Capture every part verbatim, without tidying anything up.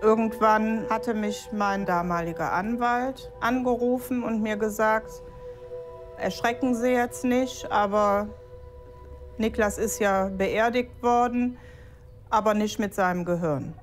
Irgendwann hatte mich mein damaliger Anwalt angerufen und mir gesagt, erschrecken Sie jetzt nicht, aber Niklas ist ja beerdigt worden, aber nicht mit seinem Gehirn.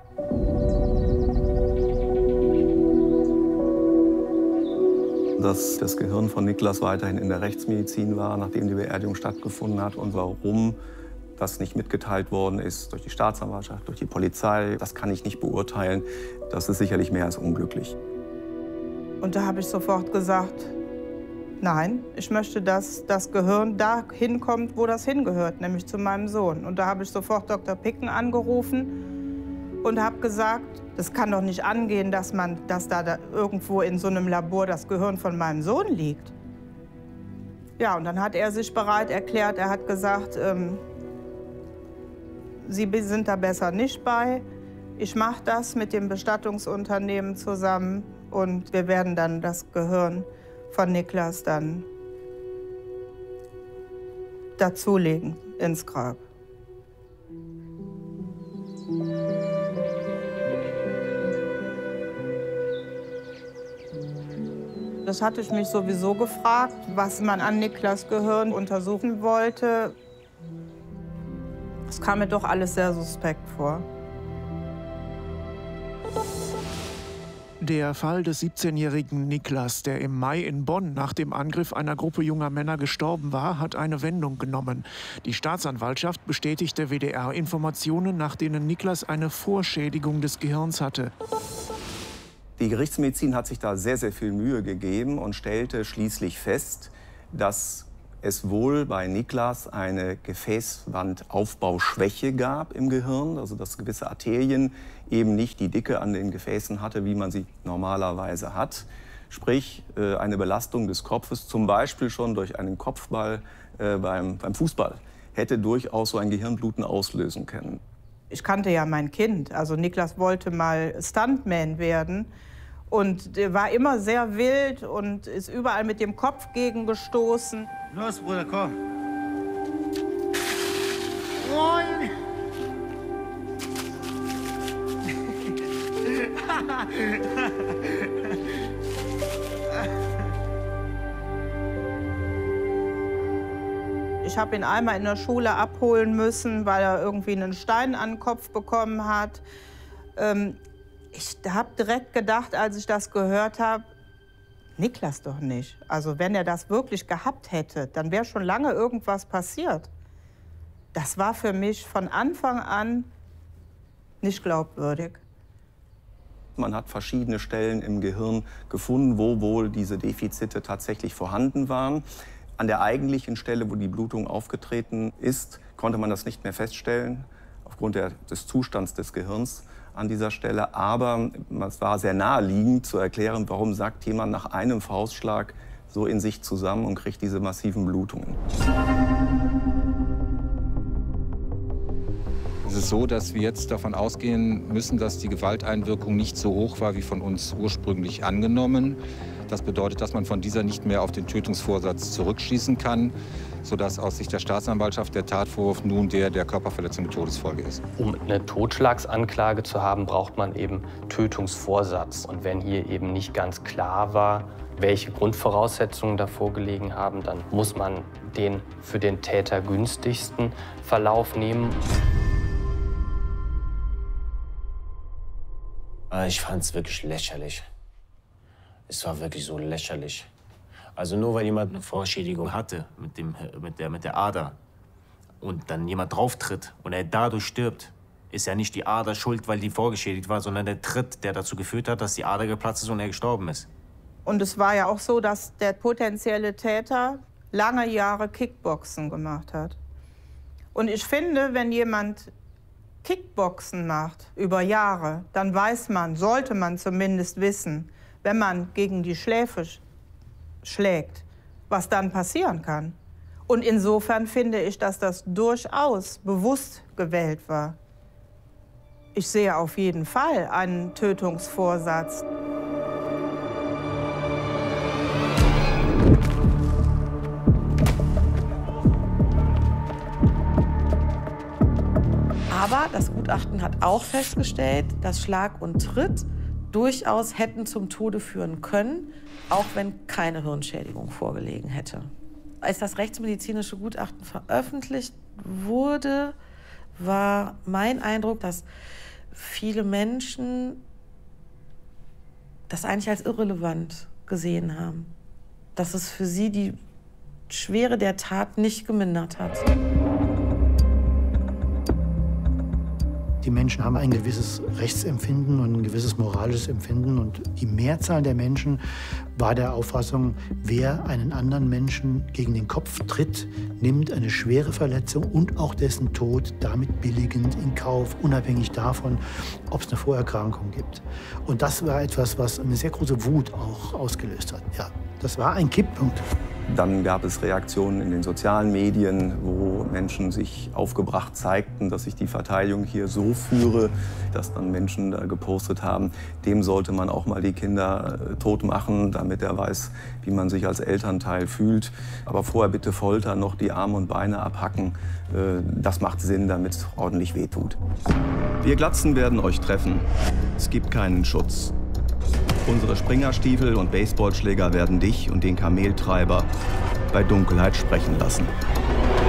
Dass das Gehirn von Niklas weiterhin in der Rechtsmedizin war, nachdem die Beerdigung stattgefunden hat, und warum das nicht mitgeteilt worden ist durch die Staatsanwaltschaft, durch die Polizei, das kann ich nicht beurteilen. Das ist sicherlich mehr als unglücklich. Und da habe ich sofort gesagt, nein, ich möchte, dass das Gehirn da hinkommt, wo das hingehört, nämlich zu meinem Sohn. Und da habe ich sofort Doktor Picken angerufen und habe gesagt, das kann doch nicht angehen, dass, man, dass da, da irgendwo in so einem Labor das Gehirn von meinem Sohn liegt. Ja, und dann hat er sich bereit erklärt, er hat gesagt, ähm, Sie sind da besser nicht bei. Ich mache das mit dem Bestattungsunternehmen zusammen und wir werden dann das Gehirn von Niklas dann dazulegen ins Grab. Das hatte ich mich sowieso gefragt, was man an Niklas Gehirn untersuchen wollte. Es kam mir doch alles sehr suspekt vor. Der Fall des siebzehnjährigen Niklas, der im Mai in Bonn nach dem Angriff einer Gruppe junger Männer gestorben war, hat eine Wendung genommen. Die Staatsanwaltschaft bestätigt der W D R Informationen, nach denen Niklas eine Vorschädigung des Gehirns hatte. Die Gerichtsmedizin hat sich da sehr, sehr viel Mühe gegeben und stellte schließlich fest, dass es wohl bei Niklas eine Gefäßwandaufbauschwäche gab im Gehirn, also dass gewisse Arterien eben nicht die Dicke an den Gefäßen hatte, wie man sie normalerweise hat. Sprich, eine Belastung des Kopfes, zum Beispiel schon durch einen Kopfball äh, beim, beim Fußball, hätte durchaus so ein Gehirnbluten auslösen können. Ich kannte ja mein Kind, also Niklas wollte mal Stuntman werden. Und der war immer sehr wild und ist überall mit dem Kopf gegengestoßen. Los, Bruder, komm. Moin! Ich habe ihn einmal in der Schule abholen müssen, weil er irgendwie einen Stein an den Kopf bekommen hat. Ähm, Ich habe direkt gedacht, als ich das gehört habe, Niklas doch nicht. Also wenn er das wirklich gehabt hätte, dann wäre schon lange irgendwas passiert. Das war für mich von Anfang an nicht glaubwürdig. Man hat verschiedene Stellen im Gehirn gefunden, wo wohl diese Defizite tatsächlich vorhanden waren. An der eigentlichen Stelle, wo die Blutung aufgetreten ist, konnte man das nicht mehr feststellen, aufgrund der, des Zustands des Gehirns an dieser Stelle. Aber es war sehr naheliegend zu erklären, warum sackt jemand nach einem Faustschlag so in sich zusammen und kriegt diese massiven Blutungen. Es ist so, dass wir jetzt davon ausgehen müssen, dass die Gewalteinwirkung nicht so hoch war, wie von uns ursprünglich angenommen. Das bedeutet, dass man von dieser nicht mehr auf den Tötungsvorsatz zurückschließen kann, sodass aus Sicht der Staatsanwaltschaft der Tatvorwurf nun der der Körperverletzung mit Todesfolge ist. Um eine Totschlagsanklage zu haben, braucht man eben Tötungsvorsatz. Und wenn hier eben nicht ganz klar war, welche Grundvoraussetzungen davor gelegen haben, dann muss man den für den Täter günstigsten Verlauf nehmen. Ich fand es wirklich lächerlich. Es war wirklich so lächerlich. Also nur weil jemand eine Vorschädigung hatte mit, dem, mit, der, mit der Ader und dann jemand drauftritt und er dadurch stirbt, ist ja nicht die Ader schuld, weil die vorgeschädigt war, sondern der Tritt, der dazu geführt hat, dass die Ader geplatzt ist und er gestorben ist. Und es war ja auch so, dass der potenzielle Täter lange Jahre Kickboxen gemacht hat. Und ich finde, wenn jemand Kickboxen macht über Jahre, dann weiß man, sollte man zumindest wissen, wenn man gegen die Schläfe schlägt, was dann passieren kann. Und insofern finde ich, dass das durchaus bewusst gewählt war. Ich sehe auf jeden Fall einen Tötungsvorsatz. Aber Aber das Gutachten hat auch festgestellt, dass Schlag und Tritt durchaus hätten zum Tode führen können, auch wenn keine Hirnschädigung vorgelegen hätte. Als das rechtsmedizinische Gutachten veröffentlicht wurde, war mein Eindruck, dass viele Menschen das eigentlich als irrelevant gesehen haben. Dass es für sie die Schwere der Tat nicht gemindert hat. Die Menschen haben ein gewisses Rechtsempfinden und ein gewisses moralisches Empfinden. Und die Mehrzahl der Menschen war der Auffassung, wer einen anderen Menschen gegen den Kopf tritt, nimmt eine schwere Verletzung und auch dessen Tod damit billigend in Kauf, unabhängig davon, ob es eine Vorerkrankung gibt. Und das war etwas, was eine sehr große Wut auch ausgelöst hat. Ja, das war ein Kipppunkt. Dann gab es Reaktionen in den sozialen Medien, wo Menschen sich aufgebracht zeigten, dass ich die Verteidigung hier so führe, dass dann Menschen da gepostet haben, dem sollte man auch mal die Kinder äh, tot machen, damit er weiß, wie man sich als Elternteil fühlt. Aber vorher bitte foltern, noch die Arme und Beine abhacken. Äh, das macht Sinn, damit es ordentlich wehtut. Wir Glatzen werden euch treffen. Es gibt keinen Schutz. Unsere Springerstiefel und Baseballschläger werden dich und den Kameltreiber bei Dunkelheit sprechen lassen.